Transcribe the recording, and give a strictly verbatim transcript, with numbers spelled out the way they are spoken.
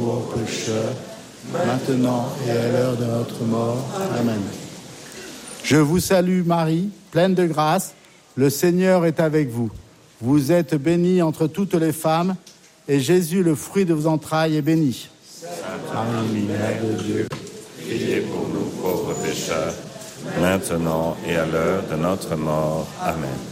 pauvres pécheurs, maintenant et à l'heure de notre mort. Amen. Je vous salue Marie, pleine de grâce, le Seigneur est avec vous. Vous êtes bénie entre toutes les femmes, et Jésus, le fruit de vos entrailles, est béni. Sainte Marie, Mère de Dieu, priez pour nous pauvres pécheurs, maintenant et à l'heure de notre mort. Amen.